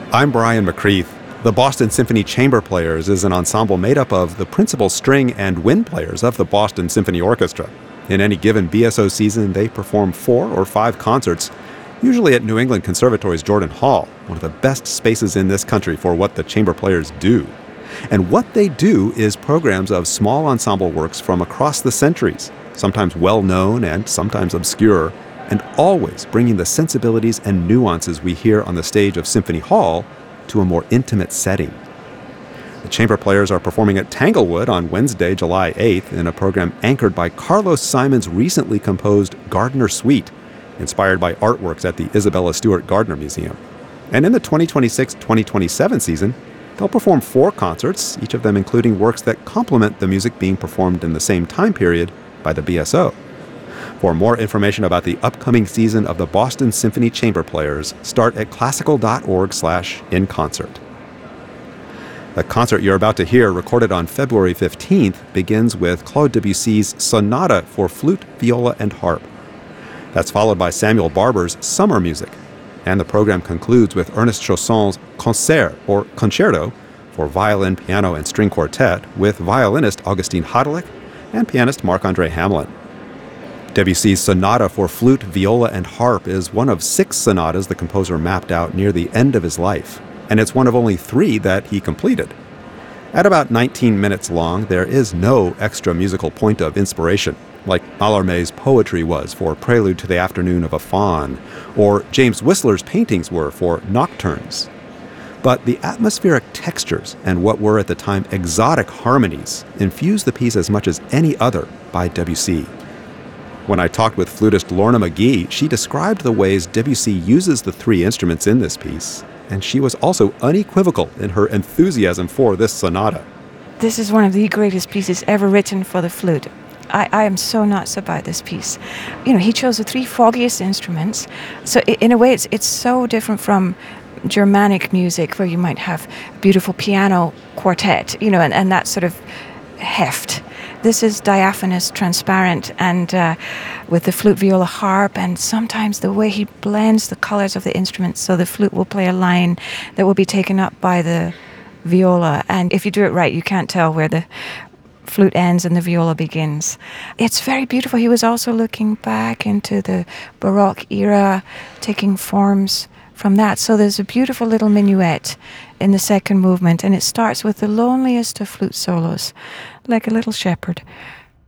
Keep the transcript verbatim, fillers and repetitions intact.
I'm Brian McCreath. The Boston Symphony Chamber Players is an ensemble made up of the principal string and wind players of the Boston Symphony Orchestra. In any given B S O season, they perform four or five concerts, usually at New England Conservatory's Jordan Hall, one of the best spaces in this country for what the chamber players do. And what they do is programs of small ensemble works from across the centuries, sometimes well-known and sometimes obscure, and always bringing the sensibilities and nuances we hear on the stage of Symphony Hall to a more intimate setting. The chamber players are performing at Tanglewood on Wednesday, July eighth, in a program anchored by Carlos Simon's recently composed Gardner Suite, inspired by artworks at the Isabella Stewart Gardner Museum. And in the twenty twenty-six twenty twenty-seven season, they'll perform four concerts, each of them including works that complement the music being performed in the same time period by the B S O. For more information about the upcoming season of the Boston Symphony Chamber Players, start at classical.org slash in concert. The concert you're about to hear, recorded on February fifteenth, begins with Claude Debussy's Sonata for Flute, Viola, and Harp. That's followed by Samuel Barber's Summer Music, and the program concludes with Ernest Chausson's Concert, or Concerto, for violin, piano, and string quartet with violinist Augustine Hadelick and pianist Marc-André Hamelin. Debussy's Sonata for Flute, Viola, and Harp is one of six sonatas the composer mapped out near the end of his life, and it's one of only three that he completed. At about nineteen minutes long, there is no extra musical point of inspiration, like Mallarmé's poetry was for Prelude to the Afternoon of a Faun, or James Whistler's paintings were for Nocturnes. But the atmospheric textures and what were at the time exotic harmonies infuse the piece as much as any other by Debussy. When I talked with flutist Lorna McGee, she described the ways Debussy uses the three instruments in this piece, and she was also unequivocal in her enthusiasm for this sonata. This is one of the greatest pieces ever written for the flute. I, I am so nuts about this piece. You know, he chose the three foggiest instruments, so in a way it's it's so different from Germanic music, where you might have a beautiful piano quartet, you know, and, and that sort of heft. This is diaphanous, transparent, and uh, with the flute, viola, harp, and sometimes the way he blends the colors of the instruments, so the flute will play a line that will be taken up by the viola, and if you do it right, you can't tell where the flute ends and the viola begins. It's very beautiful. He was also looking back into the Baroque era, taking forms from that. So there's a beautiful little minuet in the second movement, and it starts with the loneliest of flute solos, like a little shepherd.